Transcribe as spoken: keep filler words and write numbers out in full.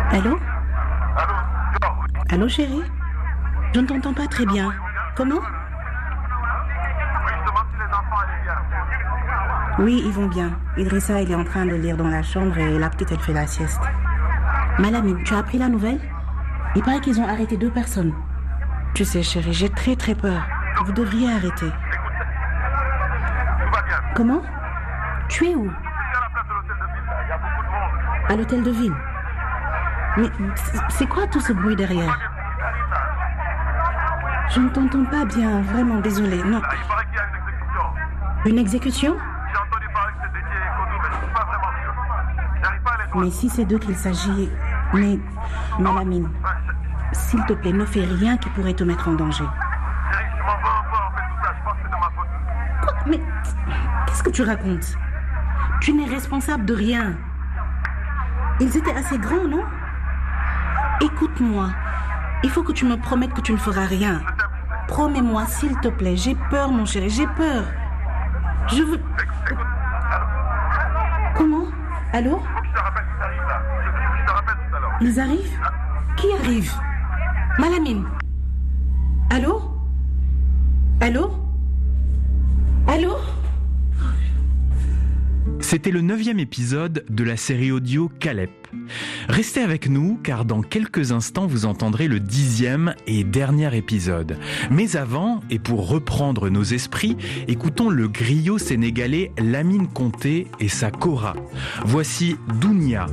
Allô? Allô, Dior, oui. Allô, chérie? Je ne t'entends pas très bien. Comment? Oui, je demande si les enfants allaient bien. Oui, ils vont bien. Idrissa, il est en train de lire dans la chambre et la petite, elle fait la sieste. Malamine, tu as appris la nouvelle? Il paraît qu'ils ont arrêté deux personnes. Tu sais, chérie, j'ai très très peur. Vous devriez arrêter. Écoute, tout va bien. Comment? Tu es où? Je suis à la place de l'hôtel de ville, là. Il y a beaucoup de monde. À l'hôtel de ville. Mais c'est quoi tout ce bruit derrière? Je ne t'entends pas bien, vraiment, désolée. Non. Là, il paraît qu'il y a une exécution. Une exécution? J'ai entendu parler que c'était Dédié et Kodou, mais je ne suis pas vraiment sûr. J'arrive pas à les voir. Mais si c'est d'eux qu'il s'agit... Mais, Malamine, Ouais, je- s'il te plaît, ne fais rien qui pourrait te mettre en danger. Chérie, je m'en veux un peu en fait tout ça. Je pense que c'est de ma faute. Quoi? Mais qu'est-ce que tu racontes? Tu n'es responsable de rien. Ils étaient assez grands, non? Écoute-moi. Il faut que tu me promettes que tu ne feras rien. Je t'aime, tu sais. Promets-moi, s'il te plaît. J'ai peur, mon chéri, j'ai peur. Je veux... Écoute, allô, Comment? Allô? faut que je te rappelle qu'ils arrivent là. Je, je te rappelle tout à l'heure. Ils arrivent? Qui arrive? Malamine? Allô? Allô? Allô? C'était le neuvième épisode de la série audio Calep. Restez avec nous car dans quelques instants vous entendrez le dixième et dernier épisode. Mais avant, et pour reprendre nos esprits, écoutons le griot sénégalais Lamine Conté et sa Kora. Voici Dounia.